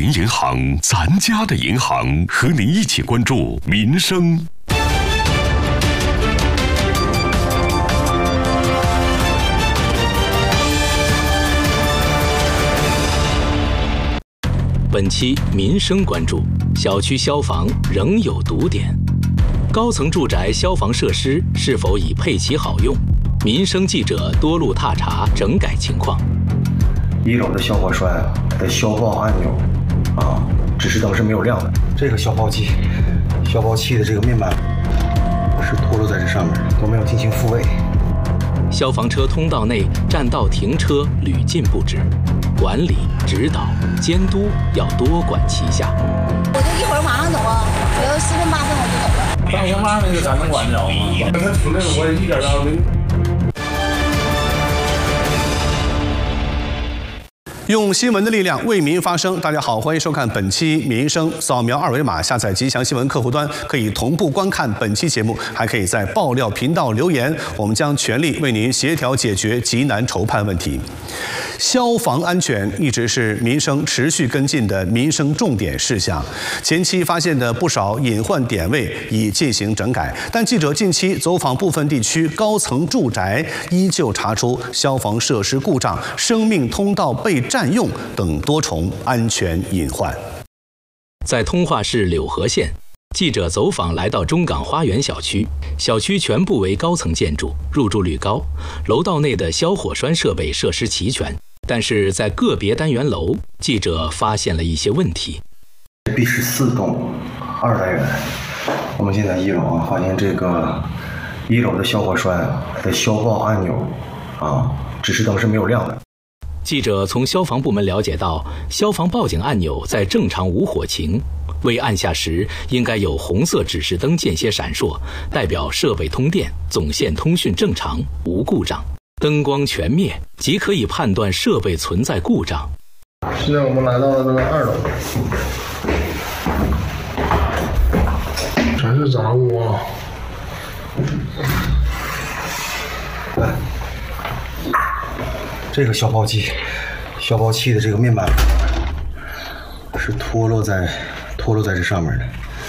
民银行，咱家的银行，和您一起关注民生。 本期民生关注：小区消防仍有堵点，高层住宅消防设施是否已配齐好用？民生记者多路踏查整改情况。 1楼的消火栓的消爆按钮指示灯是没有亮的。这个消爆器的这个面板是脱落在这上面，都没有进行复位。 消防车通道内占道停车屡禁不止，管理、指导、监督要多管齐下。 我就一会儿马上走啊，我要7分8分我就走了。 3分8分就咱能管着吗？他出来我一点都没。 用新闻的力量为民发声。大家好，欢迎收看本期民生。扫描2维码下载吉祥新闻客户端，可以同步观看本期节目，还可以在爆料频道留言，我们将全力为您协调解决急难愁盼问题。消防安全一直是民生持续跟进的民生重点事项。前期发现的不少隐患点位已进行整改，但记者近期走访部分地区高层住宅，依旧查出消防设施故障、生命通道被占用等多重安全隐患。 在通化市柳河县，记者走访来到中港花园小区，小区全部为高层建筑，入住率高，楼道内的消火栓设备设施齐全。但是在个别单元楼，记者发现了一些问题。 B14栋2单元，我们现在1楼发现这个1楼的消火栓的消爆按钮指示灯是没有亮的。 记者从消防部门了解到，消防报警按钮在正常无火情，未按下时应该有红色指示灯间歇闪烁，代表设备通电，总线通讯正常，无故障。灯光全灭，即可以判断设备存在故障。 现在我们来到了这个2楼，全是杂物啊。 来，这个消爆器的这个面板是脱落在这上面的，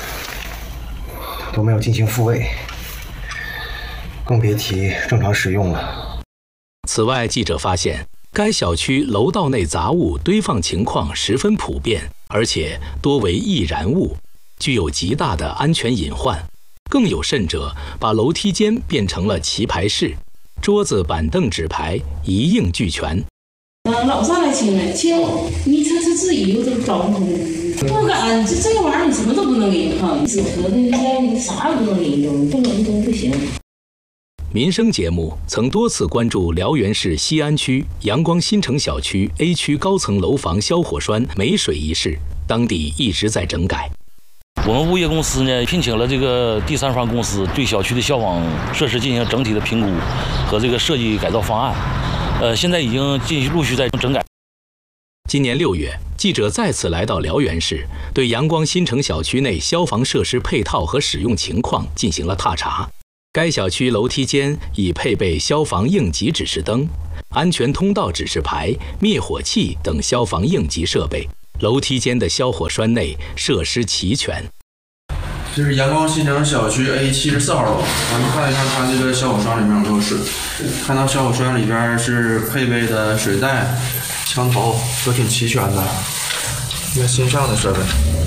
都没有进行复位，更别提正常使用了。 此外，记者发现该小区楼道内杂物堆放情况十分普遍，而且多为易燃物，具有极大的安全隐患。更有甚者，把楼梯间变成了棋牌室，桌子、板凳、纸牌一应俱全。 老上来清了，清你他自己又这个招呼，不敢这个玩意儿你什么都不能给哈，纸盒子你啥也不能给用，这种都不行。 民生节目曾多次关注辽源市西安区阳光新城小区 A 区高层楼房消火栓没水一事，当地一直在整改。 我们物业公司呢，聘请了这个第三方公司，对小区的消防设施进行整体的评估和这个设计改造方案。现在已经陆续在整改。 今年6月，记者再次来到辽源市，对阳光新城小区内消防设施配套和使用情况进行了踏查。该小区楼梯间已配备消防应急指示灯、安全通道指示牌、灭火器等消防应急设备。楼梯间的消火栓内设施齐全。 这是阳光新城小区 A74号楼，咱们看一看它这个消火栓里面有没有水。看到消火栓里边是配备的水袋、枪头都挺齐全的，一个新上的设备。